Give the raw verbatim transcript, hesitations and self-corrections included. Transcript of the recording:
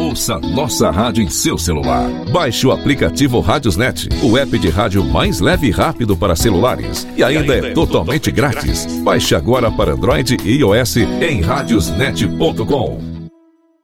Ouça nossa rádio em seu celular. Baixe o aplicativo Radiosnet, o app de rádio mais leve e rápido para celulares. E ainda é totalmente grátis. Baixe agora para Android e iOS em radiosnet ponto com.